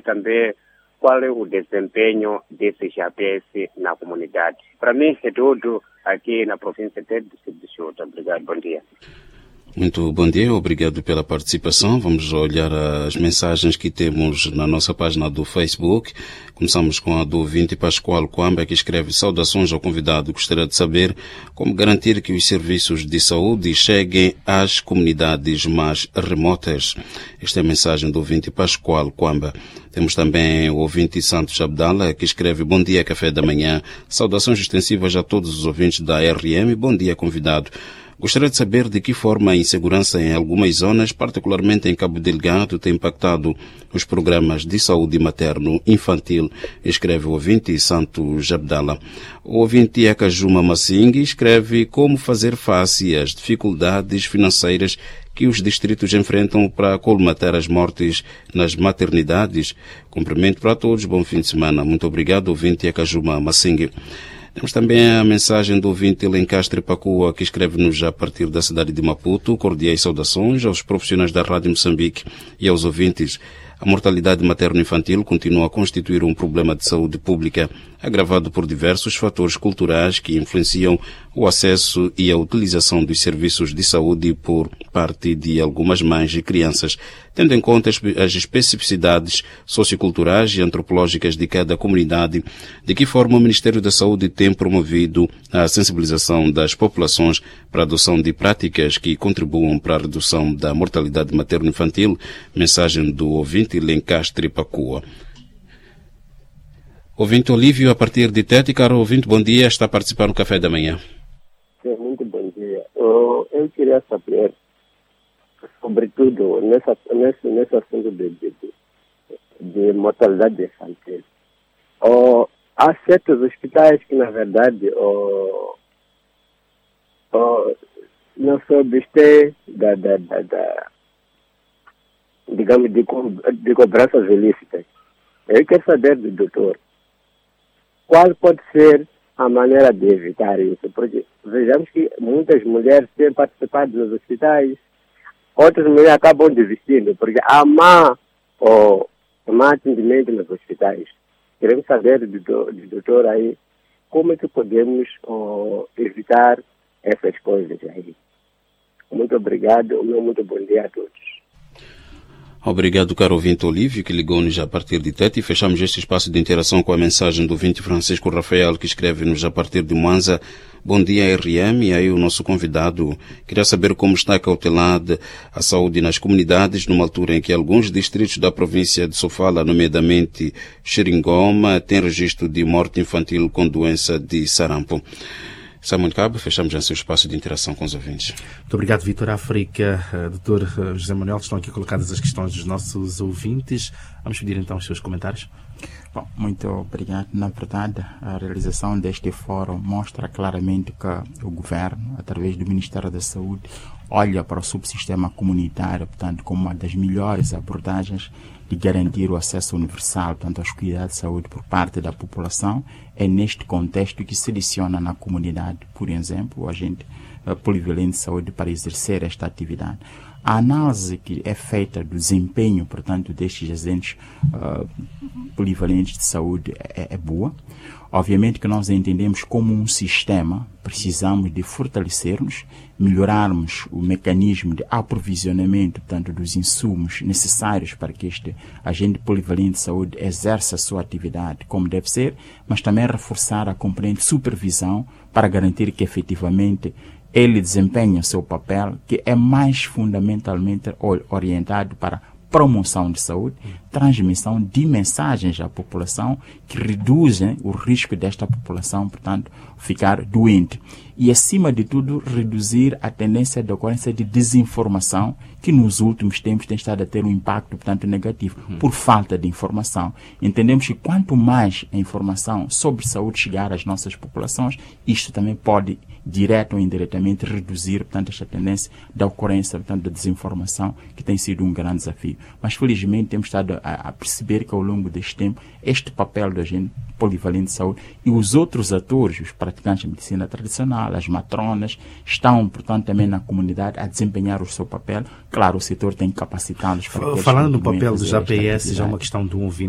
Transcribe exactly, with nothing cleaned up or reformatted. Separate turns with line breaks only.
também qual é o desempenho desse G P S na comunidade. Para mim é tudo aqui na província de Ceuta. Obrigado, bom dia.
Muito bom dia, obrigado pela participação. Vamos olhar as mensagens que temos na nossa página do Facebook. Começamos com a do ouvinte Pascoal Quamba, que escreve: saudações ao convidado. Gostaria de saber como garantir que os serviços de saúde cheguem às comunidades mais remotas. Esta é a mensagem do ouvinte Pascoal Quamba. Temos também o ouvinte Santos Abdala, que escreve: bom dia, café da manhã. Saudações extensivas a todos os ouvintes da R M. Bom dia, convidado. Gostaria de saber de que forma a insegurança em algumas zonas, particularmente em Cabo Delgado, tem impactado os programas de saúde materno-infantil, escreve o ouvinte Santos Abdala. O ouvinte Akajuma Massing escreve como fazer face às dificuldades financeiras que os distritos enfrentam para colmatar as mortes nas maternidades. Cumprimento para todos, bom fim de semana. Muito obrigado, ouvinte Akajuma Massing. Temos também a mensagem do ouvinte Lencastre Pacua, que escreve-nos a partir da cidade de Maputo. Cordiais saudações aos profissionais da Rádio Moçambique e aos ouvintes. A mortalidade materno-infantil continua a constituir um problema de saúde pública, agravado por diversos fatores culturais que influenciam o acesso e a utilização dos serviços de saúde por parte de algumas mães e crianças. Tendo em conta as especificidades socioculturais e antropológicas de cada comunidade, de que forma o Ministério da Saúde tem promovido a sensibilização das populações para a adoção de práticas que contribuam para a redução da mortalidade materno-infantil? Mensagem do ouvinte Lencastre Pacua. Ouvinte Olívio, a partir de Tete. Caro ouvinte, bom dia, está a participar no Café da Manhã.
Sim, muito bom dia. Eu, eu queria saber, sobretudo, nessa, nesse, nesse assunto de, de, de mortalidade infantil. Oh, há certos hospitais que, na verdade, oh, oh, não se obstém da, da, da, da, digamos, de, co, de cobranças ilícitas. Eu quero saber do doutor, qual pode ser a maneira de evitar isso? Porque vejamos que muitas mulheres têm participado nos hospitais, outras mulheres acabam desistindo, porque há má, oh, má atendimento nos hospitais. Queremos saber do, do doutor aí, como é que podemos oh, evitar essas coisas aí. Muito obrigado, meu muito bom dia a todos.
Obrigado, caro ouvinte Olívio, que ligou-nos a partir de Tete, e fechamos este espaço de interação com a mensagem do ouvinte Francisco Rafael, que escreve-nos a partir de Mwanza. Bom dia, R M, e aí o nosso convidado. Queria saber como está cautelada a saúde nas comunidades, numa altura em que alguns distritos da província de Sofala, nomeadamente Xeringoma, têm registro de morte infantil com doença de sarampo. Samuel Cabo, fechamos já seu espaço de interação com os ouvintes.
Muito obrigado, Vitor África. Uh, doutor uh, José Manuel, estão aqui colocadas as questões dos nossos ouvintes. Vamos pedir então os seus comentários.
Bom, muito obrigado. Na verdade, a realização deste fórum mostra claramente que o Governo, através do Ministério da Saúde, olha para o subsistema comunitário, portanto, como uma das melhores abordagens de garantir o acesso universal, portanto, aos cuidados de saúde por parte da população. É neste contexto que seleciona na comunidade, por exemplo, o agente uh, polivalente de saúde para exercer esta atividade. A análise que é feita do desempenho, portanto, destes agentes uh, polivalentes de saúde é, é boa. Obviamente que nós entendemos como um sistema, precisamos de fortalecer-nos, melhorarmos o mecanismo de aprovisionamento, portanto, dos insumos necessários para que este agente polivalente de saúde exerça a sua atividade como deve ser, mas também reforçar a componente de supervisão para garantir que efetivamente ele desempenha o seu papel, que é mais fundamentalmente orientado para promoção de saúde, transmissão de mensagens à população que reduzem o risco desta população, portanto, ficar doente. E, acima de tudo, reduzir a tendência de ocorrência de desinformação que nos últimos tempos tem estado a ter um impacto, portanto, negativo, uhum. por falta de informação. Entendemos que quanto mais a informação sobre saúde chegar às nossas populações, isto também pode, direto ou indiretamente, reduzir, portanto, esta tendência da ocorrência, portanto, da desinformação, que tem sido um grande desafio. Mas, felizmente, temos estado a, a perceber que, ao longo deste tempo, este papel do agente polivalente de saúde e os outros atores, os praticantes de medicina tradicional, as matronas, estão, portanto, também na comunidade a desempenhar o seu papel. Claro, o setor tem capacitá-los para...
Falando no papel dos A P S, já é uma questão de um ouvinte